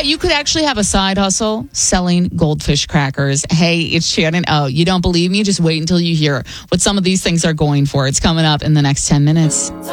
what? You could actually have a side hustle selling goldfish crackers. Hey, it's Shannon. Oh, you don't believe me? Just wait until you hear what some of these things are going for. It's coming up in the next 10 minutes.